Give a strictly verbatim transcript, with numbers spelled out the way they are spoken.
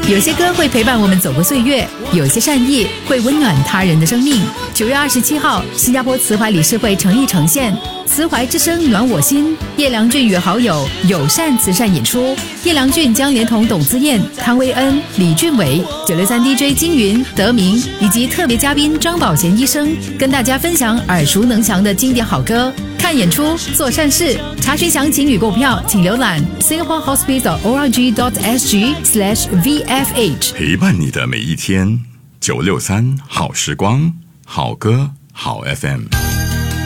有些歌会陪伴我们走过岁月，有些善意会温暖他人的生命。九月二十七号，新加坡慈怀理事会诚意呈现慈怀之声暖我心，叶良俊与好友友善慈善演出。叶良俊将连同董姿燕、汤威恩、李俊伟、九六三 D J 金云、德明以及特别嘉宾张宝贤医生，跟大家分享耳熟能详的经典好歌。看演出，做善事。查询详情与购票，请浏览 singapore hospice dot org dot s g slash v f h。 陪伴你的每一天，九六三好时光，好歌好 F M。